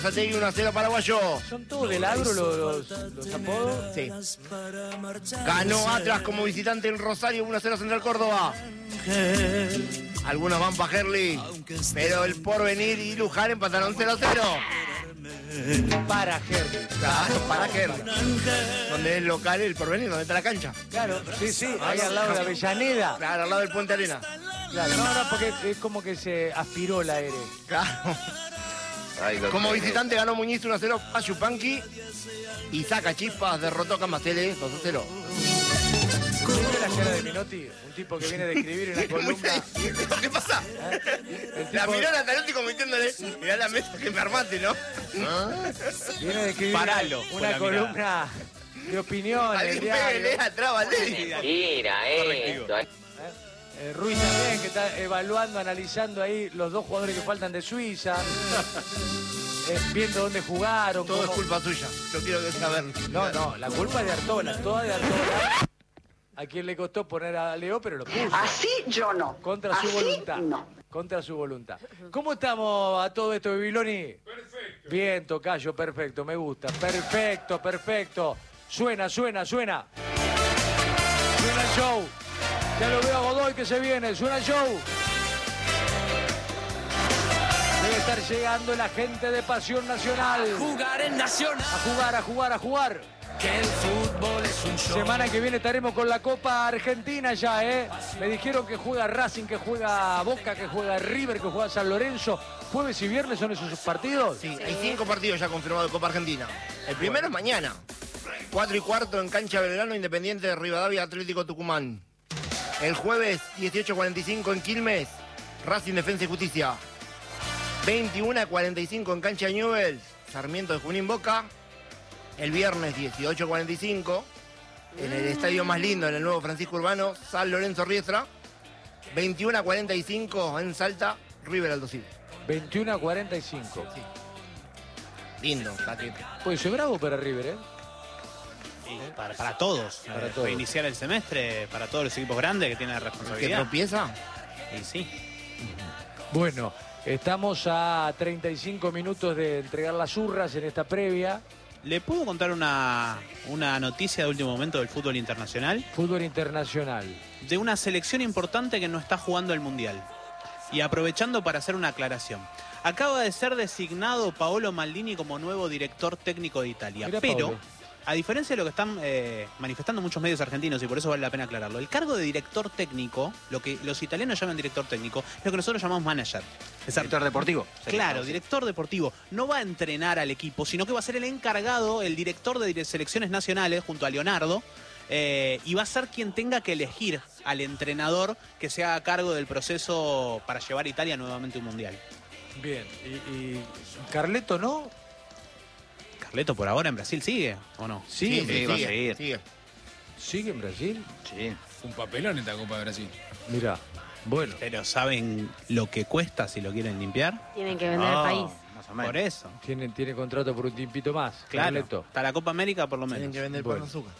Seguir 1-0 paraguayo. ¿Son todos del agro los apodos? Sí. Ganó Atlas como visitante en Rosario, 1-0 Central Córdoba. Algunos van para Herli, pero el Porvenir y Luján empataron 0-0. Para Herli. Claro, para Herli. Donde es local el Porvenir, donde está la cancha. Claro, sí, ahí al lado de la Avellaneda. Claro, al lado del Puente Arena. Claro, no, porque es como que se aspiró la aire. Claro. Como visitante ganó Muñiz 1-0 a Yupanqui y saca chispas, derrotó a Camacele 2-0. ¿Viste la cara de Minotti? Un tipo que viene de escribir una columna. ¿Qué pasa? La miró a Natarotti como diciéndole, mirá la mesa que me armaste, ¿no? Viene de escribir una columna de opinión. Alguien pégale atrás, Valeria. Mira, esto. Ruiz también, que está evaluando, analizando ahí los dos jugadores que faltan de Suiza. Viendo dónde jugaron. Todo es culpa suya, yo quiero saber. No, la culpa es de Artola, toda de Artola. A quien le costó poner a Leo, pero lo puso. Así yo no. Contra su voluntad. No. Contra su voluntad. ¿Cómo estamos a todo esto, Babiloni? Perfecto. Bien, tocayo, perfecto, me gusta. Perfecto. Suena. Suena el show. Ya lo veo a Godoy que se viene. Suena el show. Debe estar llegando la gente de Pasión Nacional. Jugar en Nacional. A jugar. Que el fútbol es un show. Semana que viene estaremos con la Copa Argentina ya, ¿eh? Me dijeron que juega Racing, que juega Boca, que juega River, que juega San Lorenzo. ¿Jueves y viernes son esos partidos? Sí, hay 5 partidos ya confirmados de Copa Argentina. El primero es mañana. 4:15 en cancha Belgrano, Independiente de Rivadavia, Atlético Tucumán. El jueves 18:45 en Quilmes, Racing Defensa y Justicia. 21:45 en cancha Newell's, Sarmiento de Junín Boca. El viernes 18:45 en el estadio más lindo, en el nuevo Francisco Urbano, San Lorenzo Riestra. 21:45 en Salta, River Aldo Civi. 21:45. Sí. Lindo, paquete. Puede ser bravo para River, ¿eh? Para todos. Para todos. Iniciar el semestre, para todos los equipos grandes que tienen la ¿Que responsabilidad. tropieza? Y sí. Bueno, estamos a 35 minutos de entregar las urras en esta previa. ¿Le puedo contar una noticia de último momento del fútbol internacional? Fútbol internacional. De una selección importante que no está jugando el Mundial. Y aprovechando para hacer una aclaración. Acaba de ser designado Paolo Maldini como nuevo director técnico de Italia. Mira, pero, Paolo. a diferencia de lo que están manifestando muchos medios argentinos, y por eso vale la pena aclararlo, el cargo de director técnico, lo que los italianos llaman director técnico, es lo que nosotros llamamos manager. Director deportivo. Claro, director deportivo. No va a entrenar al equipo, sino que va a ser el encargado, el director de selecciones nacionales, junto a Leonardo, y va a ser quien tenga que elegir al entrenador que se haga cargo del proceso para llevar a Italia nuevamente a un mundial. Bien. ¿Y Carleto no? Carleto por ahora en Brasil sigue, ¿o no? ¿Sigue? Sí, va a seguir. Sigue. ¿Sigue en Brasil? Sí. Un papelón esta Copa de Brasil. Mirá, bueno. Pero ¿saben lo que cuesta si lo quieren limpiar? Tienen que vender el país. Más o menos. Por eso. Tiene contrato por un tiempito más. Claro. Carleto. Hasta la Copa América por lo menos. Tienen que vender Bueno. pan azúcar.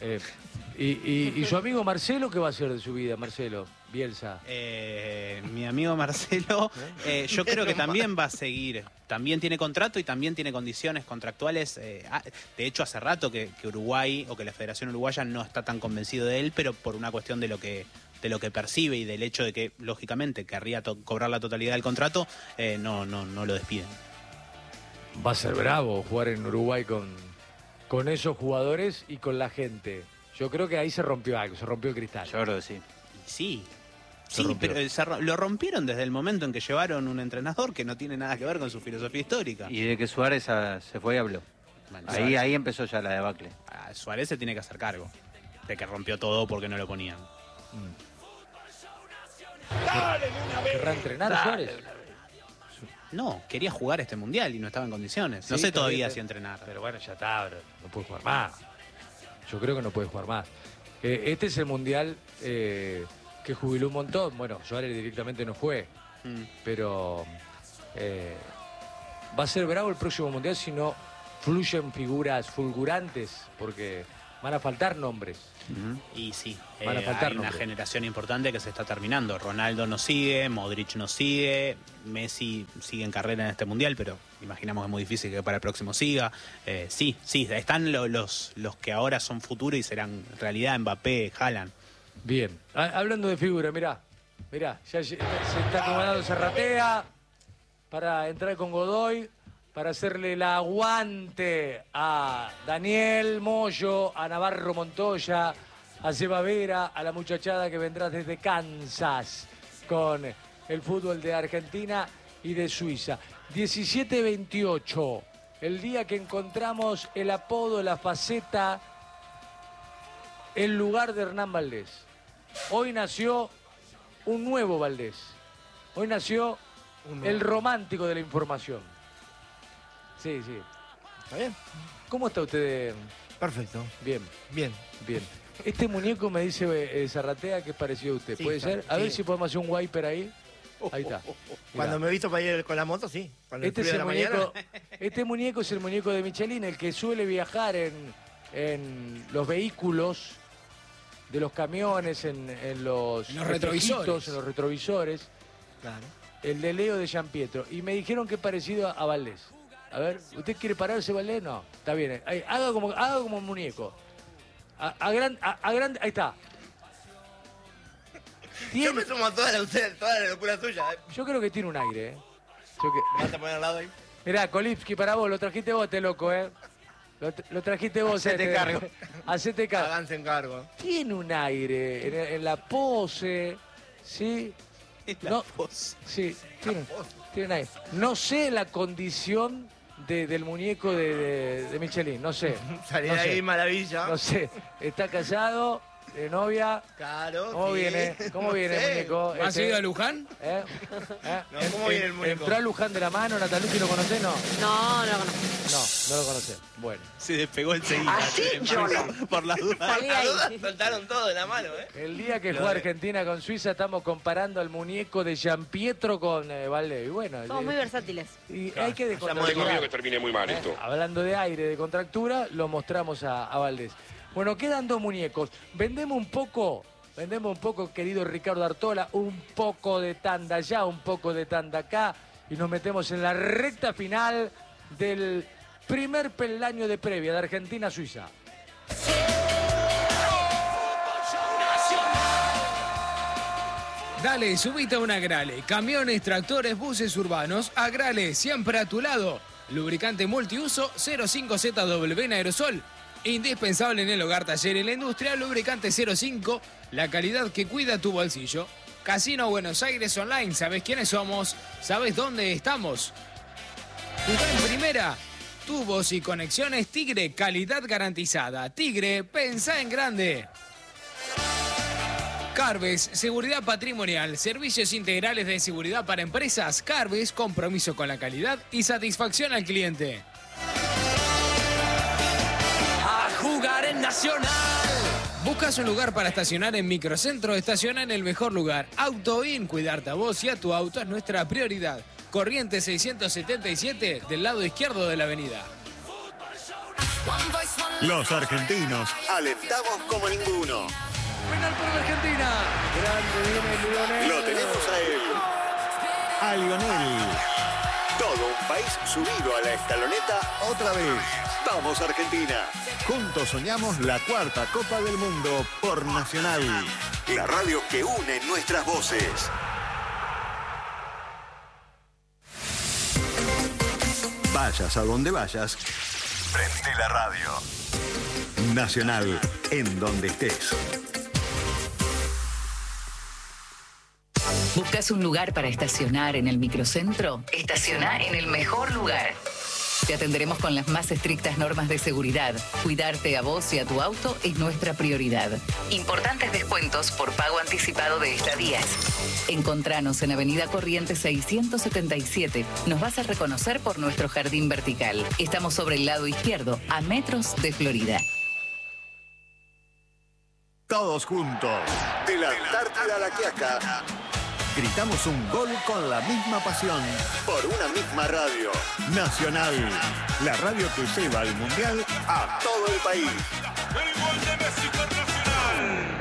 ¿Y su amigo Marcelo qué va a hacer de su vida, Marcelo Bielsa? Mi amigo Marcelo, yo creo que también va a seguir. También tiene contrato y también tiene condiciones contractuales. De hecho, hace rato que Uruguay o que la Federación Uruguaya no está tan convencido de él, pero por una cuestión de lo que percibe y del hecho de que, lógicamente, querría cobrar la totalidad del contrato, no lo despiden. Va a ser bravo jugar en Uruguay con esos jugadores y con la gente. Yo creo que ahí se rompió algo, se rompió el cristal. Yo creo que sí. Sí. Se Sí, rompió. pero lo rompieron desde el momento en que llevaron un entrenador que no tiene nada que ver con su filosofía histórica. Y de que Suárez se fue y habló. Bueno, Ahí empezó ya la debacle. a Suárez se tiene que hacer cargo de que rompió todo porque no lo ponían. ¿Querrá entrenar Suárez? No, quería jugar este mundial y no estaba en condiciones. No Sí, sé está todavía bien, si entrenar. Pero bueno, ya está, bro. No puede jugar más. Yo creo que no puede jugar más. Este es el mundial que jubiló un montón. Bueno, Suárez directamente no fue. Pero va a ser bravo el próximo mundial si no fluyen figuras fulgurantes. Porque Van a faltar nombres. Y sí, Van a faltar hay una nombres. generación importante que se está terminando. Ronaldo no sigue, Modric no sigue, Messi sigue en carrera en este mundial, pero imaginamos que es muy difícil que para el próximo siga. Sí, están los que ahora son futuro y serán realidad, Mbappé, Haaland. Bien. Hablando de figura, mirá, ya se está acomodando Zarratea para entrar con Godoy, para hacerle el aguante a Daniel Moyo, a Navarro Montoya, a Seba Vera, a la muchachada que vendrá desde Kansas con el fútbol de Argentina y de Suiza. 17-28, el día que encontramos el apodo, la faceta, el lugar de Hernán Valdés. Hoy nació un nuevo Valdés. Hoy nació el romántico de la información. Sí. ¿Está bien? ¿Cómo está usted? Perfecto. Bien. Bien. Este muñeco me dice Zarratea que es parecido a usted. Sí, ¿Puede ser? A sí. ver si podemos hacer un wiper ahí. Ahí está. Cuando me he visto para ir con la moto, sí. Cuando Este el es frío el de la mañana. muñeco. Este muñeco es el muñeco de Michelin, el que suele viajar en los vehículos de los camiones, en los retrovisores. espejitos, en los retrovisores. Claro. El de Leo de San Pietro. Y me dijeron que es parecido a Valdés. A ver, ¿usted quiere pararse, Valdés? No, está bien. Ahí, haga como un muñeco. Ahí está. Yo me sumo a toda la locura tuya. Yo creo que tiene un aire, ¿Vas a poner al lado ahí? Mirá, Kolipski, para vos, lo trajiste vos, loco, Lo trajiste vos, Hacete cargo. Hacete cargo. Háganse encargo. Tiene un aire en la pose, ¿sí? No, sí, tiene un aire. No sé la condición del muñeco de Michelin, no sé. Salí no de ahí, sé, maravilla. no sé. Está casado, de novia. Claro. ¿Cómo sí. viene? ¿Cómo viene Sí. el muñeco? ¿Has ido a Luján? ¿Eh? No, ¿cómo viene el muñeco? ¿Entró a Luján de la mano, Natalucci, lo conocés? No, No, no lo conozco. no lo conocés. Bueno. se despegó enseguida. Por las dudas. Salí de ahí. Soltaron todo de la mano, El día que juega Argentina con Suiza estamos comparando al muñeco de Gian Pietro con Valdés. Y bueno, Somos muy versátiles. y hay que Tengo miedo que termine muy mal esto. hablando de aire, de contractura, lo mostramos a Valdés. Bueno, quedan dos muñecos. Vendemos un poco, querido Ricardo Artola, un poco de tanda allá, un poco de tanda acá, y nos metemos en la recta final del primer peldaño de previa de Argentina-Suiza. Dale, subite a un Agrale. Camiones, tractores, buses urbanos. Agrale, siempre a tu lado. Lubricante multiuso 05ZW en aerosol. Indispensable en el hogar, taller y la industria. Lubricante 05, la calidad que cuida tu bolsillo. Casino Buenos Aires Online. ¿Sabes quiénes somos? ¿Sabes dónde estamos? Jugá en primera. Tubos y conexiones Tigre, calidad garantizada. Tigre, pensá en grande. Carves, seguridad patrimonial, servicios integrales de seguridad para empresas. Carves, compromiso con la calidad y satisfacción al cliente. A jugar en Nacional. ¿Buscas un lugar para estacionar en Microcentro? Estaciona en el mejor lugar. AutoIn, cuidarte a vos y a tu auto es nuestra prioridad. Corrientes 677 del lado izquierdo de la avenida. Los argentinos alentamos como ninguno. Penal para la Argentina. Grande viene Lionel. Lo tenemos a él. A Lionel. Todo un país subido a la escaloneta otra vez. Vamos Argentina. Juntos soñamos la cuarta Copa del Mundo por Nacional. La radio que une nuestras voces. Vayas a donde vayas, prende la radio. Nacional, en donde estés. ¿Buscas un lugar para estacionar en el microcentro? Estaciona en el mejor lugar. Te atenderemos con las más estrictas normas de seguridad. Cuidarte a vos y a tu auto es nuestra prioridad. Importantes descuentos por pago anticipado de estadías. Encontranos en Avenida Corrientes 677. Nos vas a reconocer por nuestro jardín vertical. Estamos sobre el lado izquierdo, a metros de Florida. Todos juntos, de la Antártida a la Quiaca, gritamos un gol con la misma pasión, por una misma radio. Nacional, la radio que lleva el Mundial a todo el país. El gol de Messi Internacional.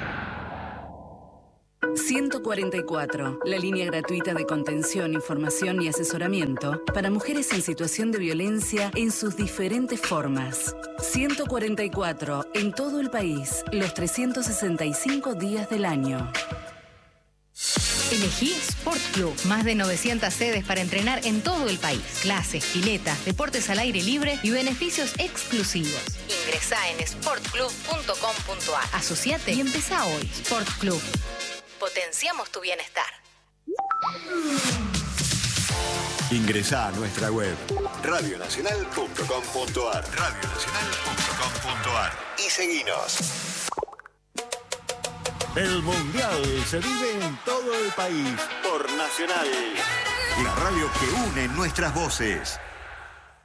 144, la línea gratuita de contención, información y asesoramiento para mujeres en situación de violencia en sus diferentes formas. 144, en todo el país, los 365 días del año. Elegí Sport Club. Más de 900 sedes para entrenar en todo el país. Clases, piletas, deportes al aire libre y beneficios exclusivos. Ingresá en sportclub.com.ar. Asociate y empezá hoy. Sport Club. Potenciamos tu bienestar. Ingresá a nuestra web radionacional.com.ar radionacional.com.ar y seguinos. El Mundial se vive en todo el país por Nacional, la radio que une nuestras voces.